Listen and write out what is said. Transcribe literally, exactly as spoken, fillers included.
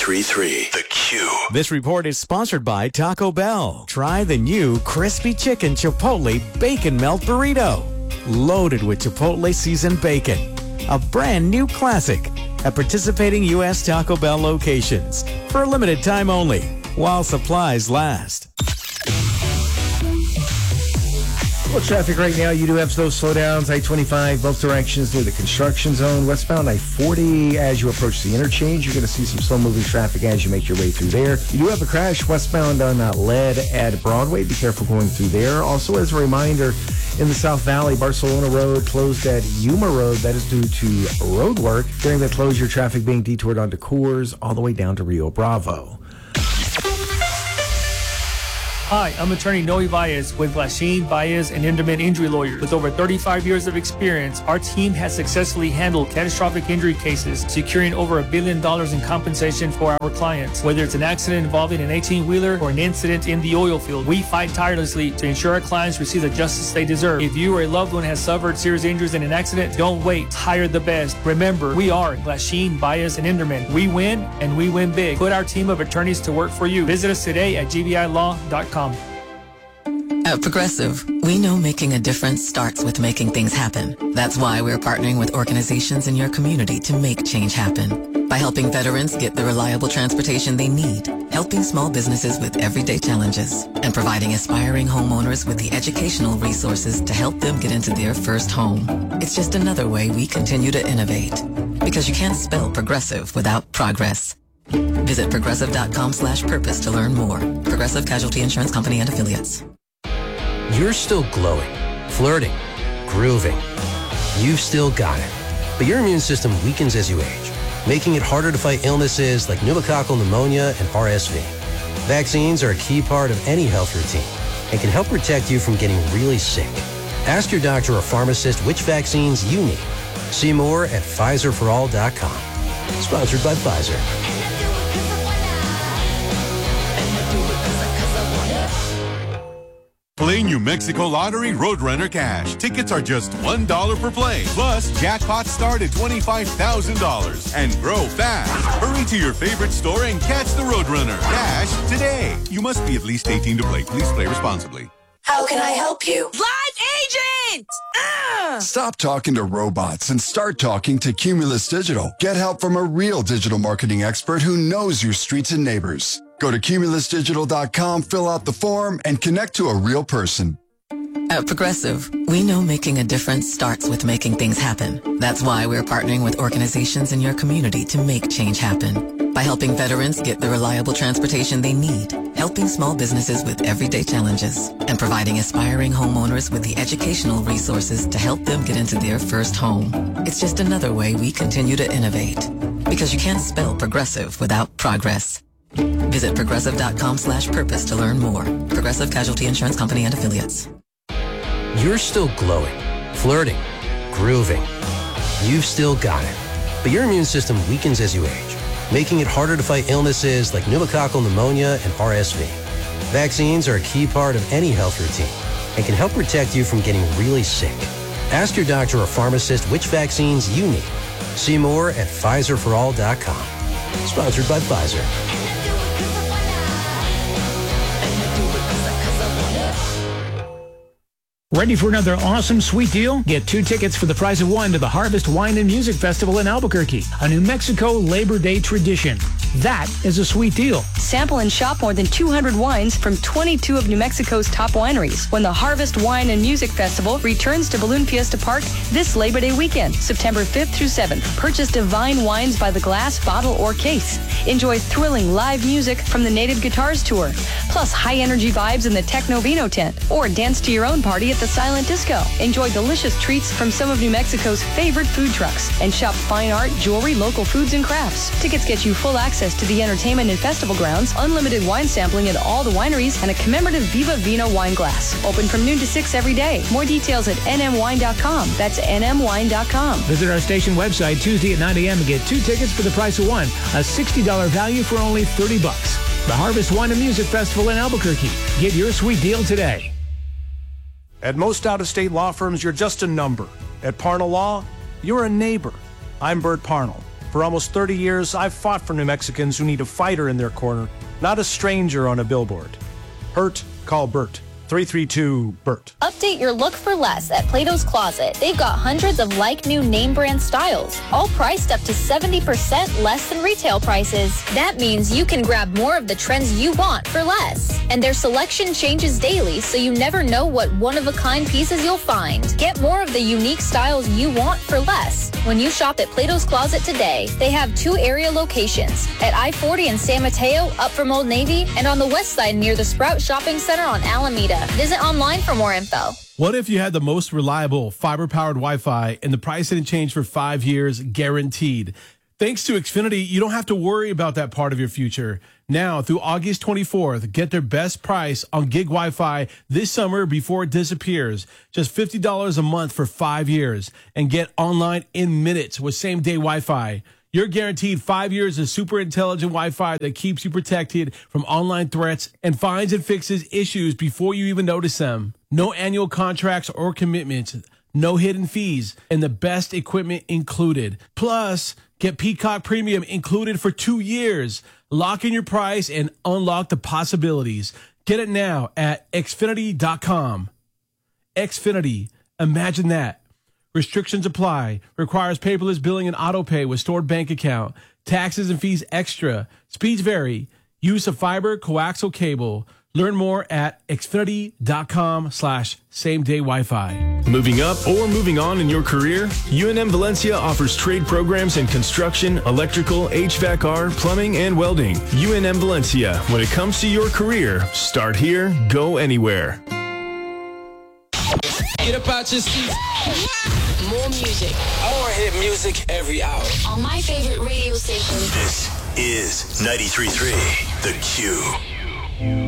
three three, The Q. This report is sponsored by Taco Bell. Try the new Crispy Chicken Chipotle Bacon Melt Burrito. Loaded with Chipotle seasoned bacon. A brand new classic at participating U S Taco Bell locations. For a limited time only, while supplies last. Well, traffic right now, you do have those slowdowns. I twenty-five, both directions near the construction zone. Westbound I forty, as you approach the interchange, you're going to see some slow-moving traffic as you make your way through there. You do have a crash westbound on uh, Lead at Broadway. Be careful going through there. Also, as a reminder, in the South Valley, Barcelona Road closed at Yuma Road. That is due to road work. During that closure, traffic being detoured onto Coors all the way down to Rio Bravo. Hi, I'm attorney Noe Baez with Lachine, Baez, and Enderman Injury Lawyers. With over thirty-five years of experience, our team has successfully handled catastrophic injury cases, securing over a billion dollars in compensation for our clients. Whether it's an accident involving an eighteen-wheeler or an incident in the oil field, we fight tirelessly to ensure our clients receive the justice they deserve. If you or a loved one has suffered serious injuries in an accident, don't wait. Hire the best. Remember, we are Lachine, Baez, and Enderman. We win, and we win big. Put our team of attorneys to work for you. Visit us today at G B I law dot com. At Progressive, we know making a difference starts with making things happen. That's why we're partnering with organizations in your community to make change happen. By helping veterans get the reliable transportation they need, helping small businesses with everyday challenges, and providing aspiring homeowners with the educational resources to help them get into their first home. It's just another way we continue to innovate. Because you can't spell progressive without progress. Visit progressive.com slash purpose to learn more. Progressive Casualty Insurance Company and Affiliates. You're still glowing, flirting, grooving. You've still got it. But your immune system weakens as you age, making it harder to fight illnesses like pneumococcal pneumonia and R S V. Vaccines are a key part of any health routine and can help protect you from getting really sick. Ask your doctor or pharmacist which vaccines you need. See more at Pfizer for all dot com. Sponsored by Pfizer. Play New Mexico Lottery Roadrunner Cash. Tickets are just one dollar per play. Plus, jackpots start at twenty-five thousand dollars and grow fast. Hurry to your favorite store and catch the Roadrunner Cash today. You must be at least eighteen to play. Please play responsibly. How can I help you? Live agent! Ah! Stop talking to robots and start talking to Cumulus Digital. Get help from a real digital marketing expert who knows your streets and neighbors. Go to cumulus digital dot com, fill out the form, and connect to a real person. At Progressive, we know making a difference starts with making things happen. That's why we're partnering with organizations in your community to make change happen. By helping veterans get the reliable transportation they need, helping small businesses with everyday challenges, and providing aspiring homeowners with the educational resources to help them get into their first home. It's just another way we continue to innovate. Because you can't spell progressive without progress. Visit progressive.com slash purpose to learn more. Progressive Casualty Insurance Company and Affiliates. You're still glowing, flirting, grooving. You've still got it. But your immune system weakens as you age, making it harder to fight illnesses like pneumococcal pneumonia and R S V. Vaccines are a key part of any health routine and can help protect you from getting really sick. Ask your doctor or pharmacist which vaccines you need. See more at Pfizer for all dot com. Sponsored by Pfizer. Ready for another awesome sweet deal? Get two tickets for the price of one to the Harvest Wine and Music Festival in Albuquerque, a New Mexico Labor Day tradition. That is a sweet deal. Sample and shop more than two hundred wines from twenty-two of New Mexico's top wineries when the Harvest Wine and Music Festival returns to Balloon Fiesta Park this Labor Day weekend, September fifth through seventh. Purchase divine wines by the glass, bottle, or case. Enjoy thrilling live music from the Native Guitars Tour, plus high-energy vibes in the Techno Vino tent, or dance to your own party at the Silent Disco. Enjoy delicious treats from some of New Mexico's favorite food trucks, and shop fine art, jewelry, local foods, and crafts. Tickets get you full access to the entertainment and festival grounds, unlimited wine sampling at all the wineries, and a commemorative Viva Vino wine glass. Open from noon to six every day. More details at N M wine dot com. That's N M wine dot com. Visit our station website Tuesday at nine a.m. and get two tickets for the price of one, a sixty dollars value for only thirty bucks. The Harvest Wine and Music Festival in Albuquerque. Get your sweet deal today. At most out-of-state law firms, you're just a number. At Parnell Law, you're a neighbor. I'm Bert Parnell. For almost thirty years, I've fought for New Mexicans who need a fighter in their corner, not a stranger on a billboard. Hurt? Call Bert. three three two, B E R T. Update your look for less at Plato's Closet. They've got hundreds of like-new name brand styles, all priced up to seventy percent less than retail prices. That means you can grab more of the trends you want for less. And their selection changes daily, so you never know what one-of-a-kind pieces you'll find. Get more of the unique styles you want for less when you shop at Plato's Closet today. They have two area locations, at I forty in San Mateo, up from Old Navy, and on the west side near the Sprout Shopping Center on Alameda. Visit online for more info. What if you had the most reliable fiber-powered Wi-Fi and the price didn't change for five years, guaranteed? Thanks to Xfinity, you don't have to worry about that part of your future. Now, through August twenty-fourth, get their best price on gig Wi-Fi this summer before it disappears. Just fifty dollars a month for five years and get online in minutes with same-day Wi-Fi. You're guaranteed five years of super intelligent Wi-Fi that keeps you protected from online threats and finds and fixes issues before you even notice them. No annual contracts or commitments, no hidden fees, and the best equipment included. Plus, get Peacock Premium included for two years. Lock in your price and unlock the possibilities. Get it now at Xfinity dot com. Xfinity, imagine that. Restrictions apply. Requires paperless billing and auto pay with stored bank account. Taxes and fees extra. Speeds vary. Use of fiber, coaxial cable. Learn more at Xfinity dot com slash same day Wi-Fi. Moving up or moving on in your career? U N M Valencia offers trade programs in construction, electrical, H V A C R, plumbing, and welding. U N M Valencia. When it comes to your career, start here, go anywhere. Get up out your seat. More music. More hit music every hour. On my favorite radio station. This is ninety-three point three The Q.